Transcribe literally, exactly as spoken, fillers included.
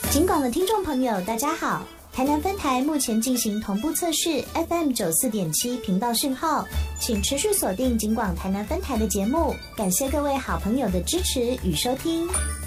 警广的听众朋友，大家好。台南分台目前进行同步测试 F M 九四点七频道讯号，请持续锁定警广台南分台的节目。感谢各位好朋友的支持与收听。